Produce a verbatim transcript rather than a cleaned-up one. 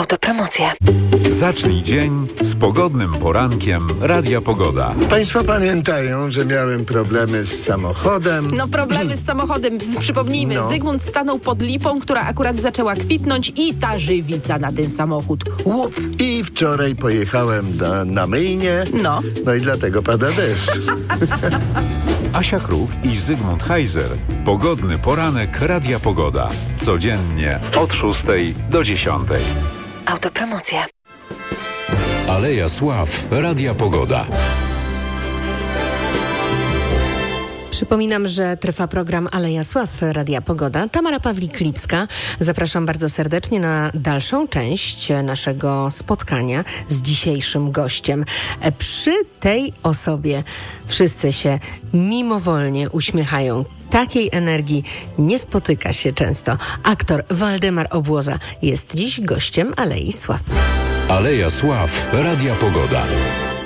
Autopromocja. Zacznij dzień z pogodnym porankiem Radia Pogoda. Państwo pamiętają, że miałem problemy z samochodem. No problemy z samochodem, przypomnijmy, No. Zygmunt stanął pod lipą, która akurat zaczęła kwitnąć i ta żywica na ten samochód. Łup! I wczoraj pojechałem na, na myjnię. No. No i dlatego pada deszcz. Asia Kruk i Zygmunt Heiser. Pogodny poranek Radia Pogoda. Codziennie od szóstej do dziesiątej. Autopromocja. Aleja Sław Radia Pogoda. Przypominam, że trwa program Aleja Sław Radia Pogoda. Tamara Pawlik-Lipska. Zapraszam bardzo serdecznie na dalszą część naszego spotkania z dzisiejszym gościem. Przy tej osobie wszyscy się mimowolnie uśmiechają. Takiej energii nie spotyka się często. Aktor Waldemar Obłoza jest dziś gościem Alei Sław. Aleja Sław Radia Pogoda.